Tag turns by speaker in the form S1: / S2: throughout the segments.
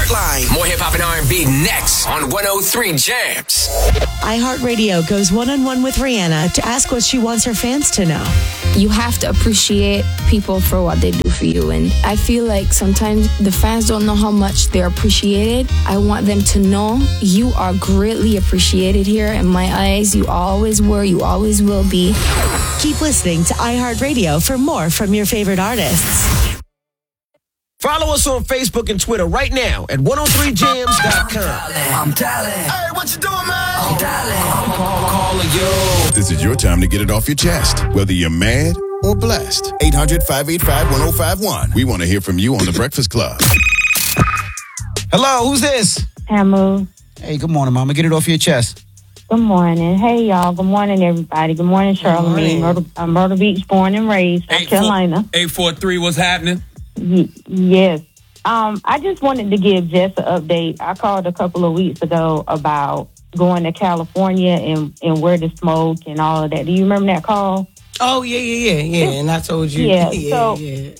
S1: Hotline. More hip hop and R&B next on 103 Jams.
S2: iHeartRadio goes one-on-one with Rihanna to ask what she wants her fans to know.
S3: You have to appreciate people for what they do for you. And I feel like sometimes the fans don't know how much they're appreciated. I want them to know you are greatly appreciated here. In my eyes, you always were, you always will be.
S2: Keep listening to iHeartRadio for more from your favorite artists.
S4: Follow us on Facebook and Twitter right now at 103jams.com.
S1: I'm dialing.
S5: Hey, what you doing, man?
S1: I'm dialing. I'm calling you.
S6: This is your time to get it off your chest, whether you're mad or blessed. 800-585-1051. We want to hear from you on The Breakfast Club.
S7: Hello, who's this?
S8: Hamu.
S7: Hey, good morning, Mama. Get it off your chest.
S8: Good morning. Hey, y'all. Good morning, everybody. Good morning, Charlamagne. Myrtle Beach, born and raised, North Carolina.
S9: 843, what's happening?
S8: Yes. I just wanted to give Jess an update. I called a couple of weeks ago about going to California and where to smoke and all of that. Do you remember that call?
S10: Oh, yeah. And I told you.
S8: Yeah.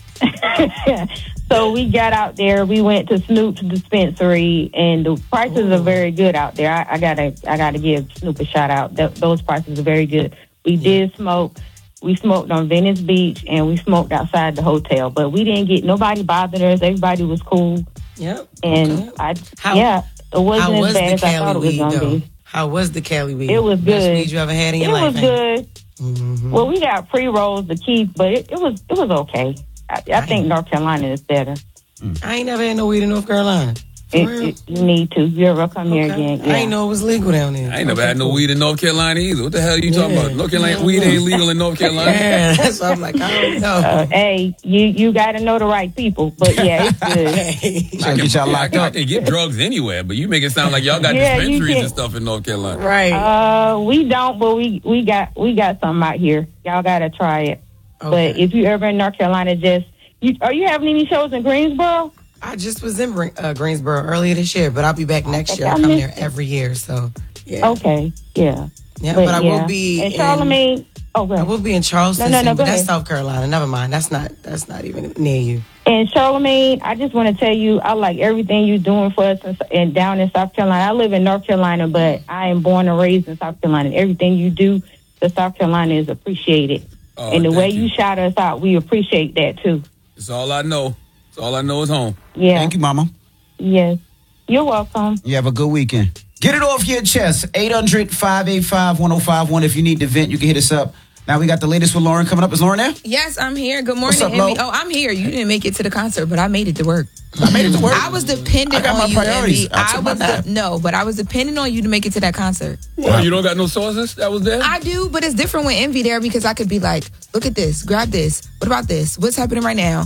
S8: So we got out there. We went to Snoop's dispensary, and the prices are very good out there. I gotta give Snoop a shout out. Those prices are very good. We did smoke. We smoked on Venice Beach, and we smoked outside the hotel. But we didn't get nobody bothered us. Everybody was cool.
S10: Yep.
S8: And it wasn't as bad as I thought it was going to be.
S10: How was the Cali weed?
S8: It was good.
S10: Best weed you ever had in your life?
S8: It was good. Mm-hmm. Well, we got pre-rolls to keep, but it was okay. I think North Carolina is better.
S10: I ain't never had no weed in North Carolina.
S8: You need to. You ever come here again? Yeah.
S10: I ain't know it was legal down there.
S9: I ain't never had no weed in North Carolina either. What the hell are you talking about? North Carolina weed ain't legal in North Carolina.
S10: Yeah, that's what I'm like, I don't know.
S8: Hey, you got to know the right people. But yeah, it's good.
S9: I get y'all locked up. I can get drugs anywhere, but you make it sound like y'all got dispensaries and stuff in North Carolina.
S10: Right.
S8: We don't, but we got something out here. Y'all got to try it. Okay. But if you ever in North Carolina, are you having any shows in Greensboro?
S10: I just was in Greensboro earlier this year, but I'll be back next year. I come there every year, so yeah.
S8: Okay, yeah.
S10: Yeah, but I will be
S8: in Charlamagne. I
S10: will be in Charleston,
S8: but
S10: that's South Carolina. Never mind. That's not even near you.
S8: And Charlamagne, I just want to tell you, I like everything you're doing for us and down in South Carolina. I live in North Carolina, but I am born and raised in South Carolina. Everything you do to South Carolina is appreciated. And the way you shout us out, we appreciate that too.
S9: It's all I know. All I know is home.
S8: Yeah.
S7: Thank you, Mama.
S8: Yes. You're welcome.
S7: You have a good weekend. Get it off your chest. 800-585-1051. If you need to vent, you can hit us up. Now we got the latest with Lauren coming up. Is Lauren there?
S11: Yes, I'm here. Good morning,
S7: What's up, Lo?
S11: Oh, I'm here. You didn't make it to the concert, but I made it to work.
S7: I made it to work.
S11: I was dependent on you,
S7: priorities.
S11: Envy. But I was dependent on you to make it to that concert.
S9: Well, you don't got no sources that was there?
S11: I do, but it's different with Envy there because I could be like, look at this, grab this. What about this? What's happening right now?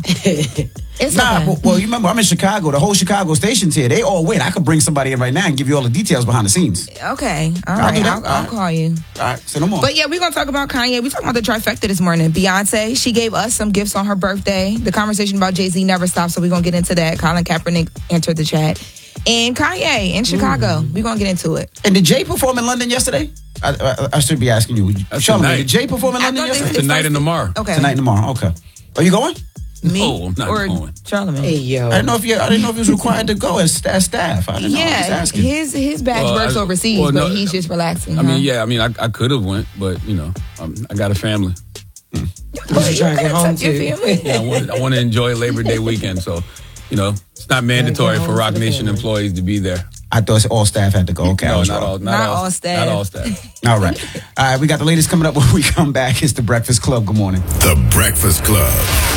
S11: It's okay.
S7: Well, you remember, I'm in Chicago. The whole Chicago station's here. They all win. I could bring somebody in right now and give you all the details behind the scenes.
S11: Okay. All right. I'll call you.
S7: All right. Say no more.
S11: But yeah, we're going to talk about Kanye. We're talking about the trifecta this morning. Beyonce, she gave us some gifts on her birthday. The conversation about Jay-Z never stops, so we're going to get into that. Colin Kaepernick entered the chat. And Kanye in Chicago. We're going to get into it.
S7: And did Jay perform in London yesterday? I should be asking you. Charlamagne, did Jay perform in London yesterday?
S9: Tonight and tomorrow.
S11: Okay.
S7: Tonight and tomorrow. Okay. Are you going?
S11: Me
S9: no, I'm not going.
S11: Charlamagne.
S10: Hey, yo.
S7: I didn't know if he was required to go as staff. I didn't know. I was asking.
S11: His badge works overseas, but he's just relaxing.
S9: I could have went, but I got a family.
S10: What you trying to get home to?
S9: Yeah, I want to enjoy Labor Day weekend, so it's not mandatory for Rock Nation employees to be there.
S7: I thought all staff had to go. Okay,
S9: no, not all staff.
S7: Not all staff. All right. We got the latest coming up when we come back. It's The Breakfast Club. Good morning.
S6: The Breakfast Club.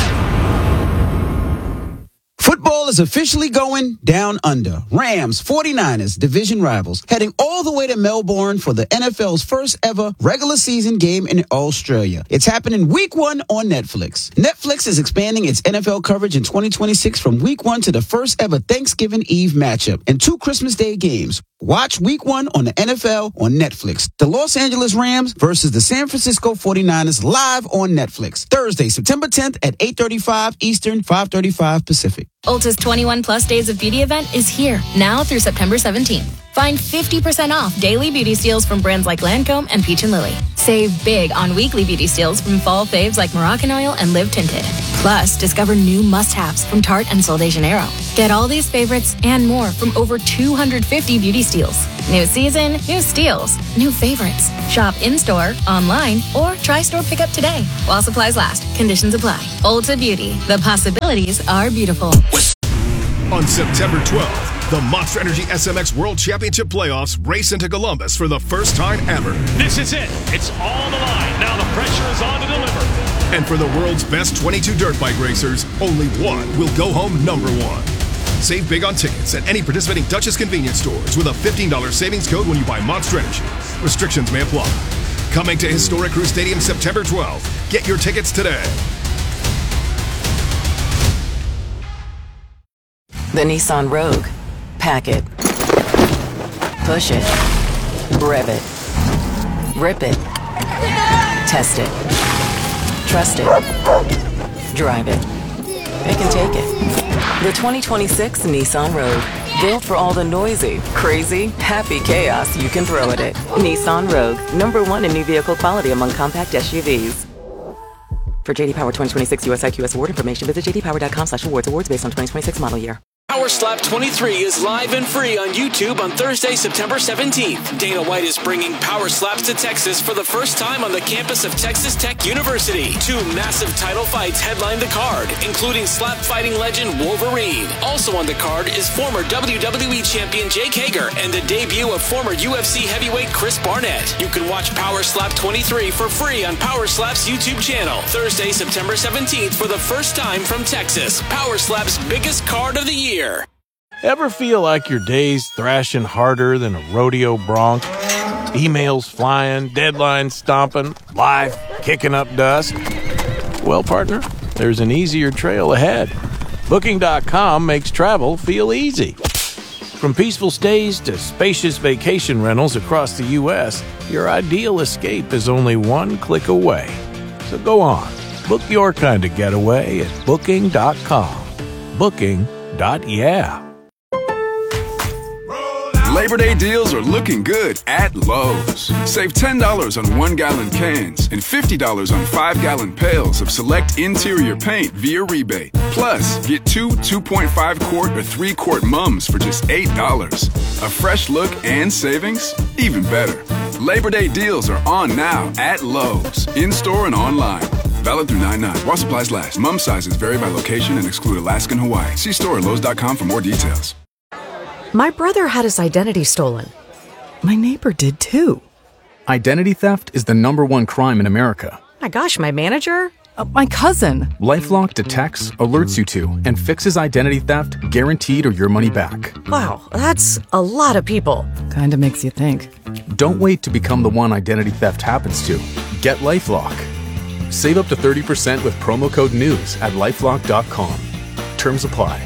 S7: Football is officially going down under. Rams, 49ers, division rivals, heading all the way to Melbourne for the NFL's first ever regular season game in Australia. It's happening week 1 on Netflix. Netflix is expanding its NFL coverage in 2026 from week 1 to the first ever Thanksgiving Eve matchup and 2 Christmas Day games. Watch week 1 on the NFL on Netflix. The Los Angeles Rams versus the San Francisco 49ers live on Netflix. Thursday, September 10th at 8:35 Eastern, 5:35 Pacific.
S12: Ulta's 21 Plus Days of Beauty event is here, now through September 17th. Find 50% off daily beauty steals from brands like Lancome and Peach & Lily. Save big on weekly beauty steals from fall faves like Moroccan Oil and Live Tinted. Plus, discover new must-haves from Tarte and Sol de Janeiro. Get all these favorites and more from over 250 beauty steals. New season, new steals, new favorites. Shop in-store, online, or try store pickup today. While supplies last, conditions apply. Ulta Beauty, the possibilities are beautiful.
S5: On September 12th, the Monster Energy SMX World Championship Playoffs race into Columbus for the first time ever.
S13: This is it. It's all on the line. Now the pressure is on to deliver.
S5: And for the world's best 22 dirt bike racers, only one will go home number one. Save big on tickets at any participating Duchess convenience stores with a $15 savings code when you buy Monster Energy. Restrictions may apply. Coming to Historic Crew Stadium September 12th. Get your tickets today.
S14: The Nissan Rogue. Pack it. Push it. Rev it. Rip it. Test it. Trust it. Drive it. Pick and take it. The 2026 Nissan Rogue. Built for all the noisy, crazy, happy chaos you can throw at it. Nissan Rogue. #1 in new vehicle quality among compact SUVs. For JD Power 2026 US IQS award information, visit jdpower.com/awards. Awards based on 2026 model year.
S15: Power Slap 23 is live and free on YouTube on Thursday, September 17th. Dana White is bringing Power Slaps to Texas for the first time on the campus of Texas Tech University. 2 massive title fights headline the card, including slap fighting legend Wolverine. Also on the card is former WWE champion Jake Hager and the debut of former UFC heavyweight Chris Barnett. You can watch Power Slap 23 for free on Power Slap's YouTube channel. Thursday, September 17th for the first time from Texas. Power Slap's biggest card of the year.
S16: Ever feel like your day's thrashing harder than a rodeo bronc? Emails flying, deadlines stomping, life kicking up dust? Well, partner, there's an easier trail ahead. Booking.com makes travel feel easy. From peaceful stays to spacious vacation rentals across the U.S., your ideal escape is only one click away. So go on, book your kind of getaway at Booking.com. Booking.yeah.
S17: Labor Day deals are looking good at Lowe's. Save $10 on 1-gallon cans and $50 on 5-gallon pails of select interior paint via rebate. Plus, get 2 2.5-quart or 3-quart mums for just $8. A fresh look and savings? Even better. Labor Day deals are on now at Lowe's, in-store and online. Valid through 9/9. While supplies last. Mum sizes vary by location and exclude Alaska and Hawaii. See store at Lowe's.com for more details.
S18: My brother had his identity stolen. My neighbor did too.
S19: Identity theft is the #1 crime in America.
S18: My gosh, my manager? My cousin.
S19: LifeLock detects, alerts you to, and fixes identity theft guaranteed or your money back.
S18: Wow, that's a lot of people. Kinda makes you think.
S19: Don't wait to become the one identity theft happens to. Get LifeLock. Save up to 30% with promo code NEWS at LifeLock.com. Terms apply.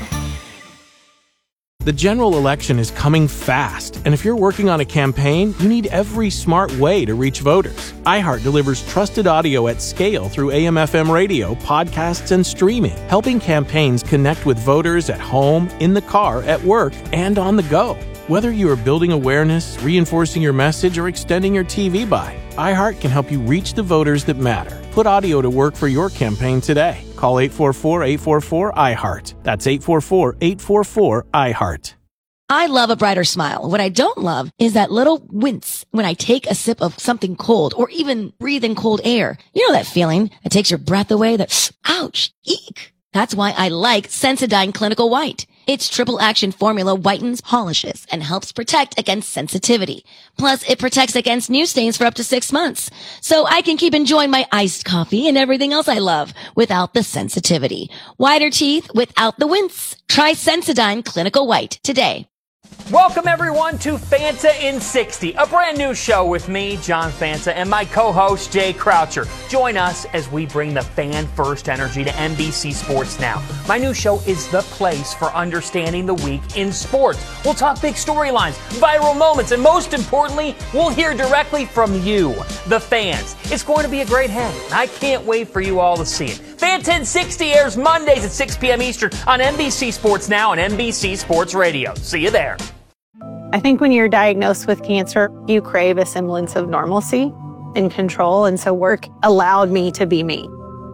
S16: The general election is coming fast, and if you're working on a campaign, you need every smart way to reach voters. iHeart delivers trusted audio at scale through AM/FM radio, podcasts, and streaming, helping campaigns connect with voters at home, in the car, at work, and on the go. Whether you are building awareness, reinforcing your message, or extending your TV buy, iHeart can help you reach the voters that matter. Put audio to work for your campaign today. Call 844-844-iHeart. That's 844-844-iHeart.
S20: I love a brighter smile. What I don't love is that little wince when I take a sip of something cold or even breathe in cold air. You know that feeling that takes your breath away, that ouch, eek. That's why I like Sensodyne Clinical White. Its triple action formula whitens, polishes, and helps protect against sensitivity. Plus, it protects against new stains for up to 6 months. So I can keep enjoying my iced coffee and everything else I love without the sensitivity. Whiter teeth without the wince. Try Sensodyne Clinical White today.
S21: Welcome, everyone, to Fanta in 60, a brand new show with me, John Fanta, and my co-host, Jay Croucher. Join us as we bring the fan-first energy to NBC Sports Now. My new show is the place for understanding the week in sports. We'll talk big storylines, viral moments, and most importantly, we'll hear directly from you, the fans. It's going to be a great hang. I can't wait for you all to see it. Fanta in 60 airs Mondays at 6 p.m. Eastern on NBC Sports Now and NBC Sports Radio. See you there.
S22: I think when you're diagnosed with cancer, you crave a semblance of normalcy and control, and so work allowed me to be me.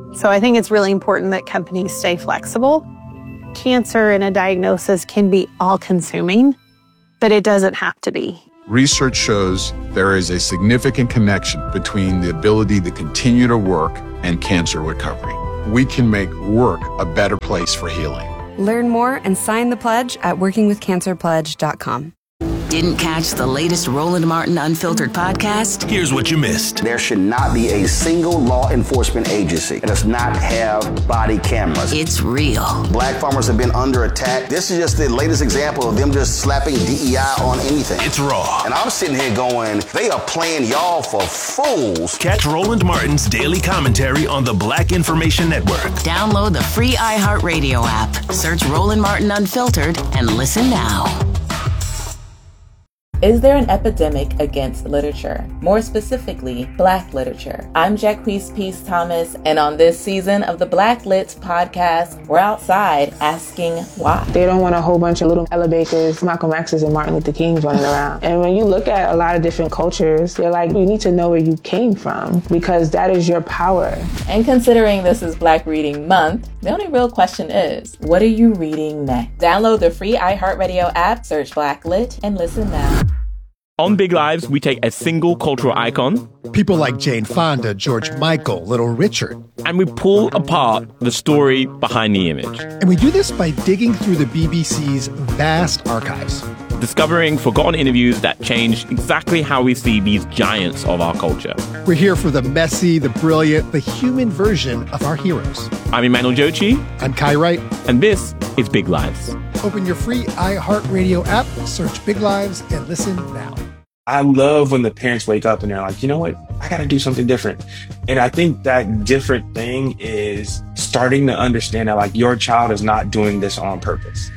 S22: So I think it's really important that companies stay flexible. Cancer and a diagnosis can be all-consuming, but it doesn't have to be.
S2: Research shows there is a significant connection between the ability to continue to work and cancer recovery. We can make work a better place for healing.
S3: Learn more and sign the pledge at workingwithcancerpledge.com.
S23: Didn't catch the latest Roland Martin Unfiltered podcast?
S24: Here's what you missed.
S25: There should not be a single law enforcement agency that does not have body cameras.
S23: It's real.
S25: Black farmers have been under attack. This is just the latest example of them just slapping DEI on anything.
S24: It's raw.
S25: And I'm sitting here going, they are playing y'all for fools.
S24: Catch Roland Martin's daily commentary on the Black Information Network.
S23: Download the free iHeartRadio app. Search Roland Martin Unfiltered and listen now.
S26: Is there an epidemic against literature? More specifically, Black literature. I'm Jacquees Peace Thomas, and on this season of the Black Lit podcast, we're outside asking why.
S27: They don't want a whole bunch of little Ella Bakers, Malcolm X's, and Martin Luther Kings running around. And when you look at a lot of different cultures, they're like, you need to know where you came from, because that is your power.
S26: And considering this is Black Reading Month, the only real question is, what are you reading next? Download the free iHeartRadio app, search Black Lit, and listen now.
S28: On Big Lives, we take a single cultural icon,
S29: people like Jane Fonda, George Michael, Little Richard,
S28: and we pull apart the story behind the image.
S29: And we do this by digging through the BBC's vast archives,
S28: discovering forgotten interviews that changed exactly how we see these giants of our culture.
S29: We're here for the messy, the brilliant, the human version of our heroes.
S28: I'm Emmanuel Jochi.
S29: I'm Kai Wright.
S28: And this is Big Lives.
S29: Open your free iHeartRadio app, search Big Lives, and listen now.
S30: I love when the parents wake up and they're like, you know what? I got to do something different. And I think that different thing is starting to understand that like your child is not doing this on purpose.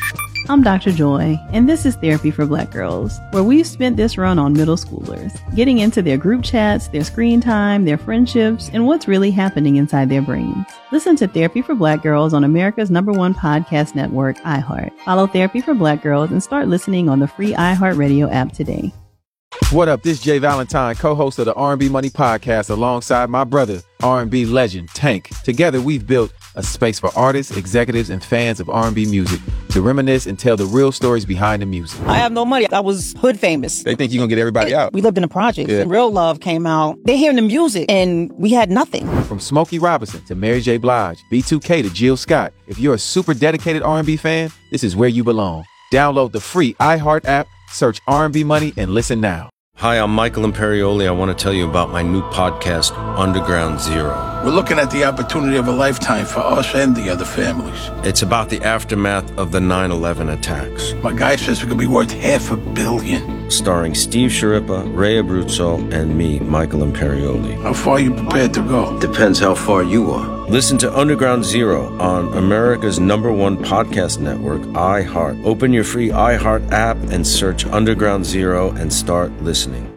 S31: I'm Dr. Joy, and this is Therapy for Black Girls, where we've spent this run on middle schoolers, getting into their group chats, their screen time, their friendships, and what's really happening inside their brains. Listen to Therapy for Black Girls on America's #1 podcast network, iHeart. Follow Therapy for Black Girls and start listening on the free iHeartRadio app today.
S32: What up? This is Jay Valentine, co-host of the R&B Money Podcast, alongside my brother, R&B legend Tank. Together, we've built a space for artists, executives, and fans of R&B music to reminisce and tell the real stories behind the music.
S33: I have no money. I was hood famous.
S32: They think you're going to get everybody out.
S33: We lived in the projects. Yeah. Real Love came out. They hearing the music, and we had nothing.
S32: From Smokey Robinson to Mary J. Blige, B2K to Jill Scott. If you're a super dedicated R&B fan, this is where you belong. Download the free iHeart app, search R&B Money, and listen now.
S34: Hi, I'm Michael Imperioli. I want to tell you about my new podcast, Underground Zero.
S35: We're looking at the opportunity of a lifetime for us and the other families.
S34: It's about the aftermath of the 9/11 attacks.
S35: My guy says we could be worth $500 million.
S34: Starring Steve Sciarippa, Ray Abruzzo, and me, Michael Imperioli.
S35: How far are you prepared to go?
S34: Depends how far you are. Listen to Underground Zero on America's #1 podcast network, iHeart. Open your free iHeart app and search Underground Zero and start listening.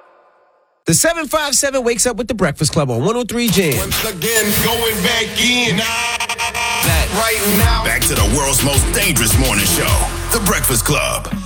S4: The 757 wakes up with the Breakfast Club on 103 Jam.
S6: Once again, going back in. That right now. Back to the world's most dangerous morning show, The Breakfast Club.